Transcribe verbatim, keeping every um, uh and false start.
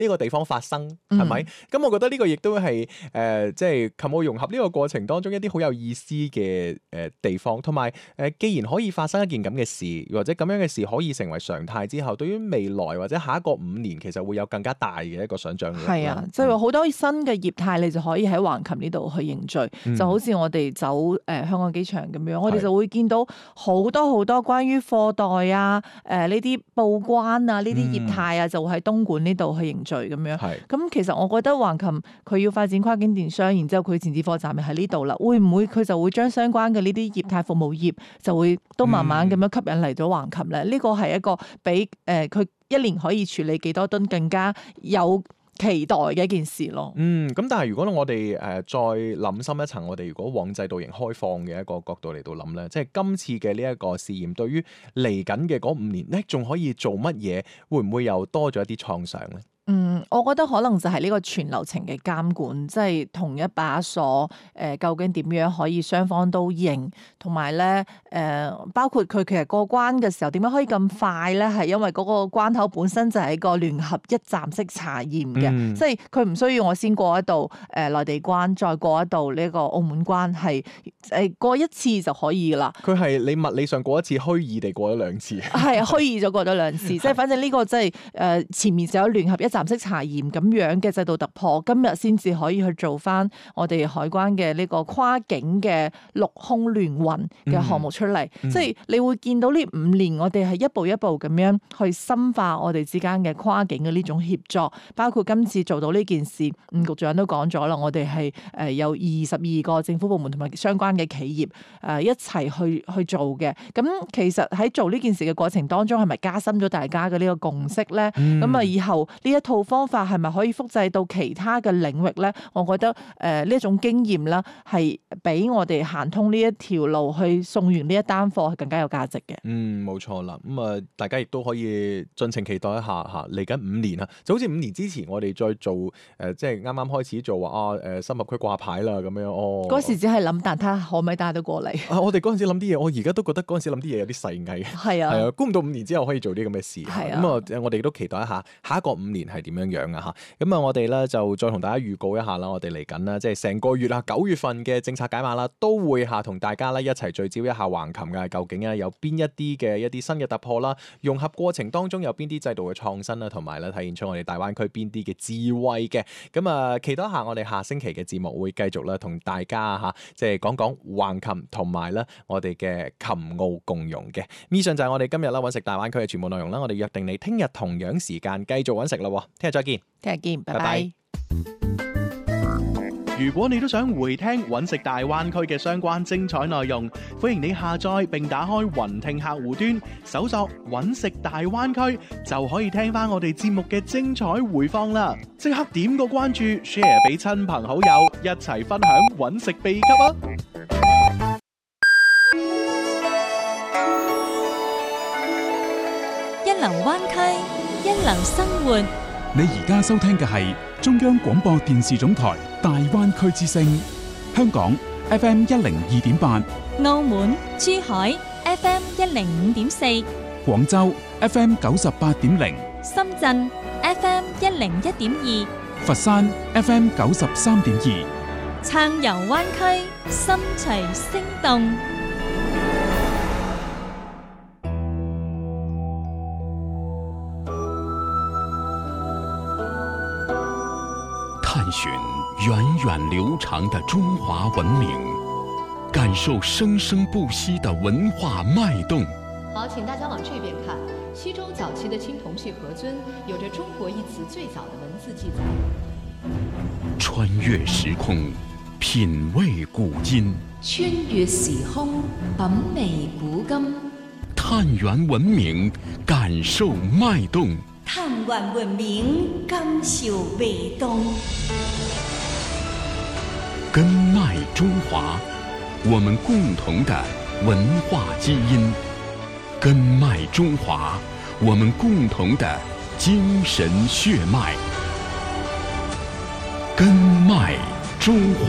呢個地方發生，係咪？咁、嗯、我覺得呢個亦都係誒，即係琴舞融合呢個過程當中一啲好有意思嘅誒地方，同埋誒，既然可以發生一件咁嘅事，或者咁樣嘅事可以成為常態之後，對於未來或者下一個五年，其實會有更加大嘅一個想像力。 係啊，即係好多新嘅業態，你就可以喺橫琴呢度去凝聚，嗯、就好似我哋走誒、呃、香港機場咁樣，我哋就會見到好多好多關於貨代啊、誒呢啲報關啊呢啲業態啊，就會喺東莞呢度去凝聚咁樣。咁、嗯、其實我覺得橫琴佢要發展跨境電商，然之後佢前置貨站咪喺呢度啦，會唔會佢就會將相關嘅呢啲業態服務業就會都慢慢咁樣吸引嚟咗橫琴咧？呢個係一個比誒佢、呃、一年可以處理幾多噸更加有期待嘅一件事咯。 嗯，咁但係如果我哋誒、呃、再諗深一層，我哋如果往制度型開放嘅一個角度嚟到諗咧，即係今次嘅呢一個試驗，對於嚟緊嘅嗰五年咧，仲可以做乜嘢？會唔會又多咗一啲創想咧？ 嗯，我覺得可能就係呢個全流程嘅監管，即係同一把鎖，誒、呃，究竟點樣可以雙方都認，同埋咧，誒、呃，包括佢其實過關嘅時候點樣可以咁快咧？係因為嗰個關口本身就係一個聯合一站式查驗嘅，嗯、即係佢唔需要我先過一道誒內地關，再過一道呢個澳門關，係誒過一次就可以噶啦。 佢係你物理上過一次，虛擬地過咗兩次。 係虛擬咗過咗兩次，即係反正呢個即係誒前面就有聯合一站式查驗咁樣嘅制度突破，今日先至可以去做翻我哋海關嘅呢個跨境嘅陸空聯運嘅項目出嚟。嗯、即係你會見到呢五年我哋係一步一步咁樣去深化我哋之間嘅跨境嘅呢種協作，包括今次做到呢件事，吳局長都講咗啦，我哋係誒有二十二個政府部門同埋相關嘅企業誒一齊去去做嘅。咁其實喺做呢件事嘅過程當中，係咪加深咗大家嘅呢個共識咧？咁啊、嗯，以後呢一套方法係咪可以複製到其他嘅領域咧？我覺得誒呢一種經驗啦，係比我哋行通呢一條路去送完呢一單貨係更加有價值嘅。 嗯，冇錯啦。咁啊，大家亦都可以盡情期待一下嚇，嚟緊五年啊，就好似五年之前我哋再做誒、呃，即係啱啱開始做話啊誒，深合區掛牌啦咁樣哦。 嗰時只係諗，但睇下可唔可以帶到過嚟。 啊，我哋嗰陣時諗啲嘢，我而家都覺得嗰陣時諗啲嘢有啲細藝。係啊，係啊，估唔到五年之後可以做啲咁嘅事。係啊，咁啊、嗯，我哋都期待一下下一個五年係點樣樣啊嚇。咁啊，我哋咧就再同大家預告一下啦，我哋嚟緊啦，即係成個月啊，九月份嘅政策解碼啦，都會下同大家咧一齊聚焦一下橫琴嘅究竟咧有邊一啲嘅一啲新嘅突破啦，融合過程當中有邊啲制度嘅創新啦，同埋咧體現出我哋大灣區邊啲嘅智慧嘅。咁啊，期待一下我哋下星期嘅節目會繼續啦，同大家嚇即係講講橫琴同埋咧我哋嘅琴澳共融嘅。以上就係我哋今日啦揾食大灣區嘅全部內容啦，我哋約定你聽日同樣時間繼續揾食啦，聽日再見。 聽日見，拜拜。 如果你都想回聽揾食大灣區嘅相關精彩內容，歡迎你下載並打開雲聽客戶端，搜索揾食大灣區，就可以聽翻我哋節目嘅精彩回放啦！即刻點個關注 ，share 俾親朋好友，一齊分享揾食秘笈啊！ 一流灣區，一流生活。 你而家收聽嘅係中央廣播電視總台大灣區之聲，香港 F M 一零二點八， 澳門、珠海 F M 一零五點四， 廣州 F M 九十八點零， 深圳 F M 一零一點二， 佛山 F M 九十三點二， 暢遊灣區，心隨聲動。 探尋源遠流長的中華文明，感受生生不息的文化脈動。 好，請大家往這邊看。西周早期的青銅器盒尊有着中國一詞最早的文字記載。 穿越時空，品味古今。 穿越時空，品味古今。 探源文明，感受脈動。 探源文明，感受脈動。 根脈中華，我們共同的文化基因；根脈中華，我們共同的精神血脈。根脈中華。